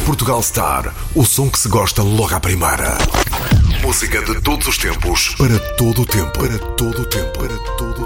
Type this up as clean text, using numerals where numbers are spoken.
Portugal Star, o som que se gosta logo à primeira. Música de todos os tempos, para todo o tempo, para todo o tempo, para todo o tempo.